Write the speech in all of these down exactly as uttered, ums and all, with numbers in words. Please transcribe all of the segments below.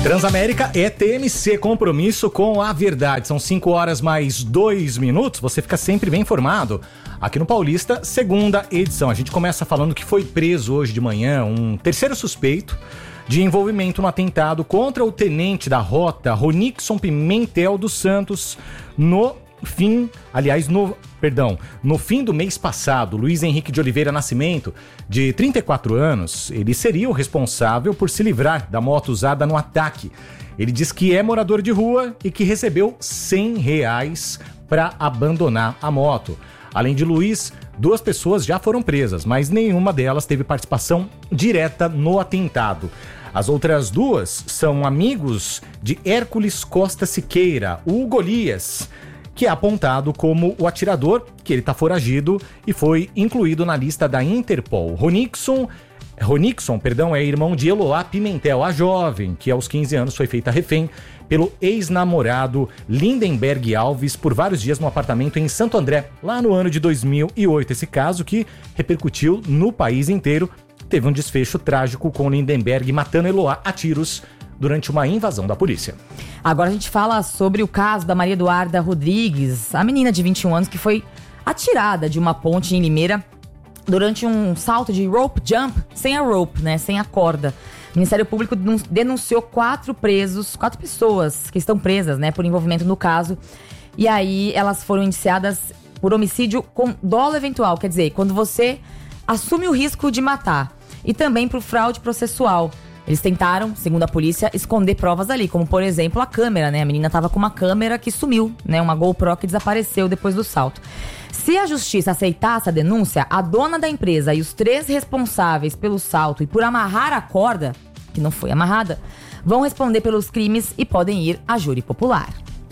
Transamérica é T M C, compromisso com a verdade. São cinco horas mais dois minutos. Você fica sempre bem informado aqui no Paulista, segunda edição. A gente começa falando que foi preso hoje de manhã um terceiro suspeito de envolvimento no atentado contra o tenente da rota, Ronixon Pimentel dos Santos, no fim, aliás, no, perdão, no fim do mês passado. Luiz Henrique de Oliveira Nascimento, de trinta e quatro anos, ele seria o responsável por se livrar da moto usada no ataque. Ele diz que é morador de rua e que recebeu cem reais para abandonar a moto. Além de Luiz, duas pessoas já foram presas, mas nenhuma delas teve participação direta no atentado. As outras duas são amigos de Hércules Costa Siqueira, o Golias, que é apontado como o atirador, que ele está foragido e foi incluído na lista da Interpol. Ronixon, Ronixon, perdão, é irmão de Eloá Pimentel, a jovem, que aos quinze anos foi feita refém pelo ex-namorado Lindenberg Alves por vários dias no apartamento em Santo André, lá no ano de dois mil e oito. Esse caso que repercutiu no país inteiro, teve um desfecho trágico com Lindenberg matando Eloá a tiros durante uma invasão da polícia. Agora a gente fala sobre o caso da Maria Eduarda Rodrigues, a menina de vinte e um anos que foi atirada de uma ponte em Limeira durante um salto de rope jump, sem a rope, né, sem a corda. O Ministério Público denunciou quatro presos, quatro pessoas que estão presas, né, por envolvimento no caso. E aí elas foram indiciadas por homicídio com dolo eventual, quer dizer, quando você assume o risco de matar, e também por fraude processual. Eles tentaram, segundo a polícia, esconder provas ali, como, por exemplo, a câmera, né? A menina estava com uma câmera que sumiu, né? Uma GoPro que desapareceu depois do salto. Se a justiça aceitasse a denúncia, a dona da empresa e os três responsáveis pelo salto e por amarrar a corda, que não foi amarrada, vão responder pelos crimes e podem ir a júri popular.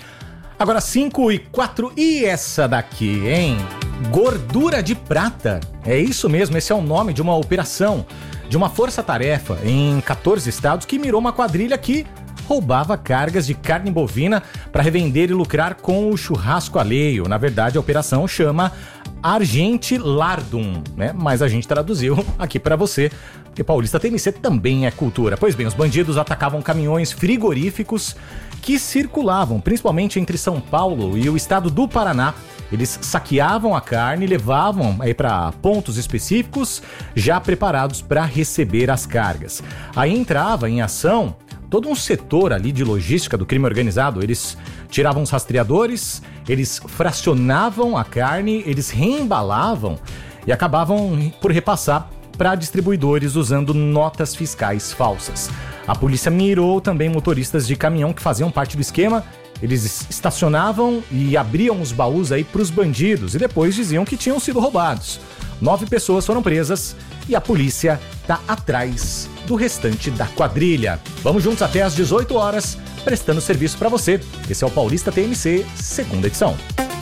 Agora cinco e quatro, e essa daqui, hein? Gordura de prata. É isso mesmo, esse é o nome de uma operação de uma força-tarefa em quatorze estados que mirou uma quadrilha que roubava cargas de carne bovina para revender e lucrar com o churrasco alheio. Na verdade, a operação chama Argente Lardum, né? Mas a gente traduziu aqui para você, porque Paulista T M C também é cultura. Pois bem, os bandidos atacavam caminhões frigoríficos que circulavam, principalmente entre São Paulo e o estado do Paraná. Eles saqueavam a carne e levavam aí para pontos específicos já preparados para receber as cargas. Aí entrava em ação todo um setor ali de logística do crime organizado. Eles tiravam os rastreadores, eles fracionavam a carne, eles reembalavam e acabavam por repassar para distribuidores usando notas fiscais falsas. A polícia mirou também motoristas de caminhão que faziam parte do esquema. Eles estacionavam e abriam os baús aí para os bandidos e depois diziam que tinham sido roubados. Nove pessoas foram presas e a polícia está atrás do restante da quadrilha. Vamos juntos até às dezoito horas, prestando serviço para você. Esse é o Paulista T M C, segunda edição.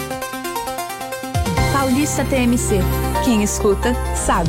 Paulista T M C. Quem escuta, sabe.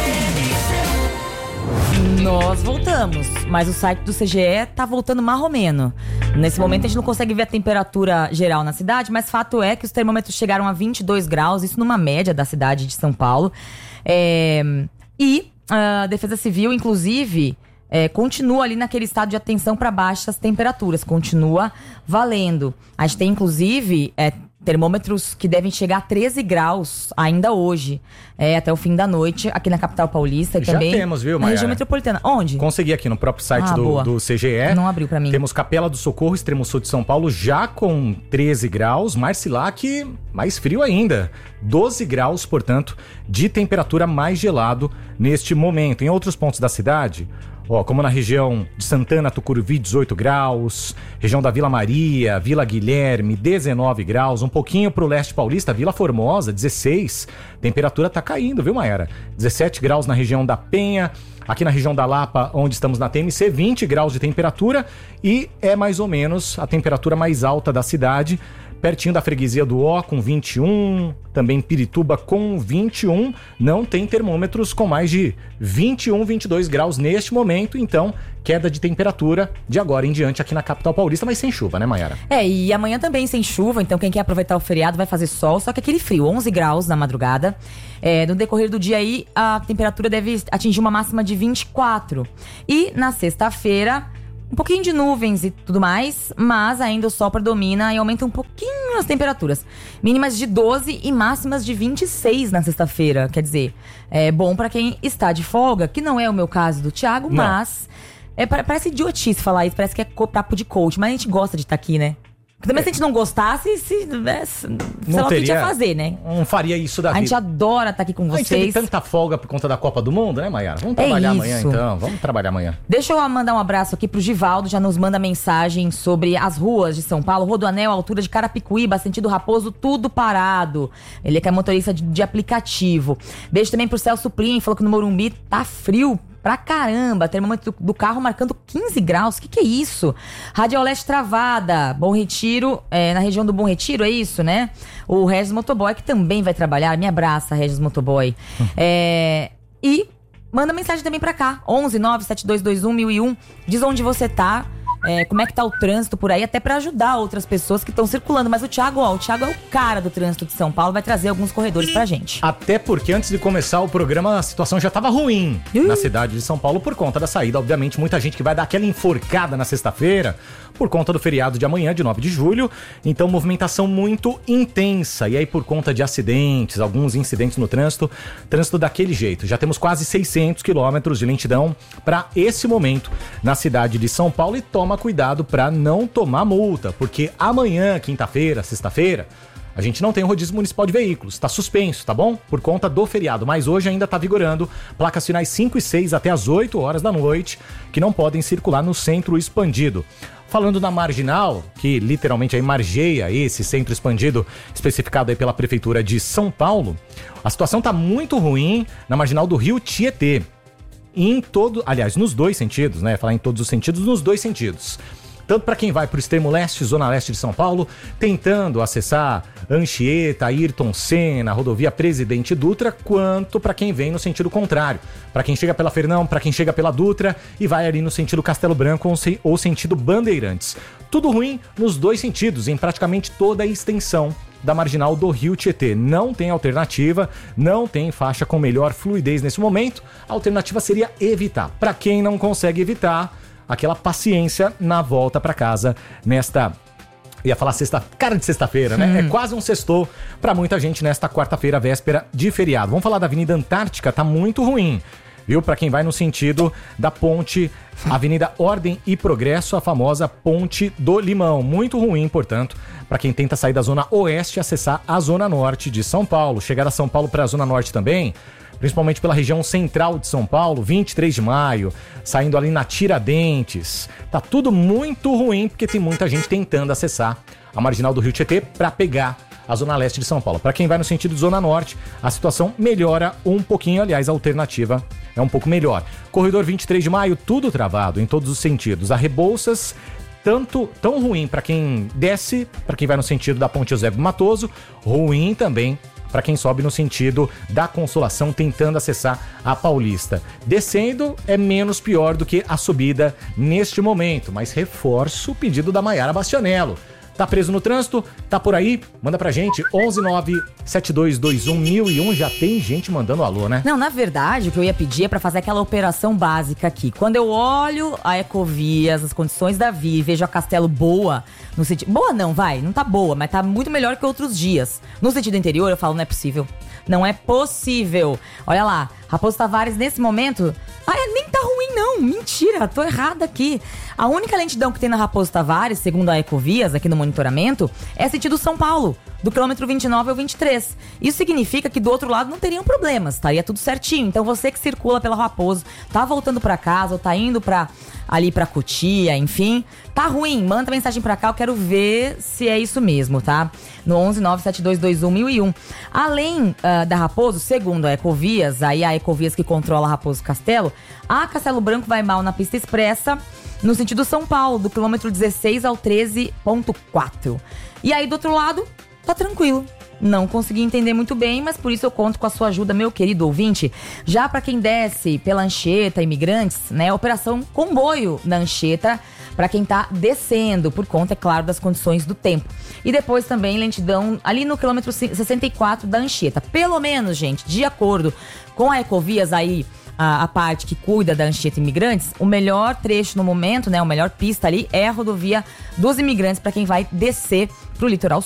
Nós voltamos, mas o site do C G E tá voltando marromeno. Nesse momento a gente não consegue ver a temperatura geral na cidade, mas fato é que os termômetros chegaram a vinte e dois graus, isso numa média da cidade de São Paulo. É... E a Defesa Civil, inclusive, é, continua ali naquele estado de atenção para baixas temperaturas, continua valendo. A gente tem, inclusive, é, termômetros que devem chegar a treze graus ainda hoje, é, até o fim da noite, aqui na capital paulista. E já também temos, viu, na Mayara? região metropolitana. Onde? Consegui aqui no próprio site ah, do, do C G E. Não abriu pra mim. Temos Capela do Socorro, extremo sul de São Paulo, já com treze graus. Marcilac, mais frio ainda. doze graus, portanto, de temperatura, mais gelado neste momento. Em outros pontos da cidade, ó, como na região de Santana, Tucuruvi, dezoito graus, região da Vila Maria, Vila Guilherme, dezenove graus, um pouquinho pro leste paulista, Vila Formosa, dezesseis, temperatura tá caindo, viu, Mayara? dezessete graus na região da Penha, aqui na região da Lapa, onde estamos na T M C, vinte graus de temperatura e é mais ou menos a temperatura mais alta da cidade, pertinho da freguesia do Ó, com vinte e um, também Pirituba com vinte e um, não tem termômetros com mais de vinte e um, vinte e dois graus neste momento, então queda de temperatura de agora em diante aqui na capital paulista, mas sem chuva, né, Mayara? É, e amanhã também sem chuva, então quem quer aproveitar o feriado vai fazer sol, só que aquele frio, onze graus na madrugada. É, no decorrer do dia aí, a temperatura deve atingir uma máxima de vinte e quatro. E na sexta-feira, um pouquinho de nuvens e tudo mais, mas ainda o sol predomina e aumenta um pouquinho as temperaturas. Mínimas de doze e máximas de vinte e seis na sexta-feira. Quer dizer, é bom pra quem está de folga, que não é o meu caso do Thiago, Não. mas é, parece idiotice falar isso, parece que é papo de coach, mas a gente gosta de estar aqui, né? Porque também É. se a gente não gostasse, se, né, sei Não lá o que a gente teria- ia fazer, né? Não faria isso da A gente vida. adora estar aqui com A gente teve vocês. tanta folga por conta da Copa do Mundo, né, Mayara? Vamos É trabalhar isso. amanhã, então. Vamos trabalhar amanhã. Deixa eu mandar um abraço aqui pro Givaldo, já nos manda mensagem sobre as ruas de São Paulo. Rodoanel, altura de Carapicuíba, sentido Raposo, tudo parado. Ele que é motorista de, de aplicativo. Beijo também pro Celso Plim, falou que no Morumbi tá frio pra caramba. Termômetro do, do carro marcando quinze graus. Que que é isso? Rádio Leste travada. Bom Retiro, é, na região do Bom Retiro, é isso, né? O Regis Motoboy, que também vai trabalhar. Me abraça, Regis Motoboy. É, e manda mensagem também pra cá. onze nove sete dois dois um mil e um. Diz onde você tá. É, como é que tá o trânsito por aí, até pra ajudar outras pessoas que estão circulando. Mas o Thiago, ó, o Thiago é o cara do trânsito de São Paulo, vai trazer alguns corredores pra gente. Até porque antes de começar o programa, a situação já estava ruim Ih. na cidade de São Paulo por conta da saída. Obviamente, muita gente que vai dar aquela enforcada na sexta-feira por conta do feriado de amanhã, de nove de julho. Então, movimentação muito intensa. E aí, por conta de acidentes, alguns incidentes no trânsito, trânsito daquele jeito. Já temos quase seiscentos quilômetros de lentidão para esse momento na cidade de São Paulo. E toma cuidado para não tomar multa, porque amanhã, quinta-feira, sexta-feira, a gente não tem o rodízio municipal de veículos, está suspenso, tá bom? Por conta do feriado, mas hoje ainda está vigorando placas finais cinco e seis até as oito horas da noite, que não podem circular no centro expandido. Falando na Marginal, que literalmente aí margeia esse centro expandido, especificado aí pela Prefeitura de São Paulo, a situação está muito ruim na Marginal do Rio Tietê. Em todo, aliás, nos dois sentidos, né? Falar em todos os sentidos, nos dois sentidos. Tanto para quem vai para o extremo leste, zona leste de São Paulo, tentando acessar Anchieta, Ayrton Senna, rodovia Presidente Dutra, quanto para quem vem no sentido contrário. Para quem chega pela Fernão, para quem chega pela Dutra e vai ali no sentido Castelo Branco ou, se, ou sentido Bandeirantes. Tudo ruim nos dois sentidos, em praticamente toda a extensão da Marginal do Rio Tietê. Não tem alternativa, não tem faixa com melhor fluidez nesse momento. A alternativa seria evitar. Para quem não consegue evitar, aquela paciência na volta para casa nesta... Ia falar sexta... cara de sexta-feira, né? Hum. É quase um sextou para muita gente nesta quarta-feira, véspera de feriado. Vamos falar da Avenida Antártica, tá muito ruim. Viu? Para quem vai no sentido da ponte Avenida Ordem e Progresso, a famosa Ponte do Limão. Muito ruim, portanto, para quem tenta sair da zona oeste e acessar a zona norte de São Paulo. Chegar a São Paulo para a zona norte também, principalmente pela região central de São Paulo, vinte e três de maio, saindo ali na Tiradentes. Tá tudo muito ruim, porque tem muita gente tentando acessar a Marginal do Rio Tietê para pegar a zona leste de São Paulo. Para quem vai no sentido de zona norte, a situação melhora um pouquinho, aliás, a alternativa é um pouco melhor. Corredor vinte e três de maio, tudo travado em todos os sentidos. A Rebouças, tanto tão ruim para quem desce, para quem vai no sentido da Ponte Eusébio Matoso, ruim também para quem sobe no sentido da Consolação, tentando acessar a Paulista. Descendo é menos pior do que a subida neste momento, mas reforço o pedido da Mayara Bastianello. Tá preso no trânsito? Tá por aí? Manda pra gente, onze nove sete dois dois um mil e um. Já tem gente mandando alô, né? Não, na verdade, o que eu ia pedir é pra fazer aquela operação básica aqui. Quando eu olho a Ecovias, as condições da via e vejo a Castelo boa, no sentido... Boa não, vai, não tá boa, mas tá muito melhor que outros dias. No sentido interior, eu falo, não é possível. Não é possível. Olha lá, Raposo Tavares, nesse momento... Ah, nem tá ruim não, mentira, tô errada aqui. A única lentidão que tem na Raposo Tavares, segundo a Ecovias, aqui no monitoramento, é sentido São Paulo, do quilômetro vinte e nove ao vinte e três. Isso significa que do outro lado não teriam problemas, estaria tudo certinho. Então você que circula pela Raposo, tá voltando pra casa ou tá indo pra, ali pra Cotia, enfim, tá ruim, manda mensagem pra cá, eu quero ver se é isso mesmo, tá? No onze nove sete dois dois um mil e um. Além uh, da Raposo, segundo a Ecovias, aí a Ecovias que controla a Raposo Castelo, a Castelo Branco vai mal na pista expressa, no sentido São Paulo, do quilômetro dezesseis ao treze ponto quatro. E aí do outro lado, tá tranquilo. Não consegui entender muito bem, mas por isso eu conto com a sua ajuda, meu querido ouvinte. Já para quem desce pela Anchieta, imigrantes, né? Operação comboio na Anchieta, para quem tá descendo, por conta, é claro, das condições do tempo. E depois também lentidão ali no quilômetro sessenta e quatro da Anchieta. Pelo menos, gente, de acordo com a Ecovias aí, a, a parte que cuida da Anchieta Imigrantes, o melhor trecho no momento, né, a melhor pista ali é a rodovia dos Imigrantes para quem vai descer pro litoral